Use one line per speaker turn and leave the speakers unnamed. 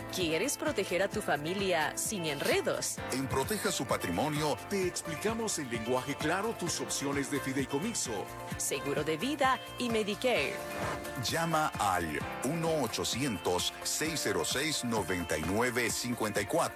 ¿Quieres proteger a tu familia sin enredos?
En Proteja su Patrimonio
te explicamos en lenguaje claro tus opciones de fideicomiso,
seguro de vida y Medicare.
Llama al 1-800-606-9954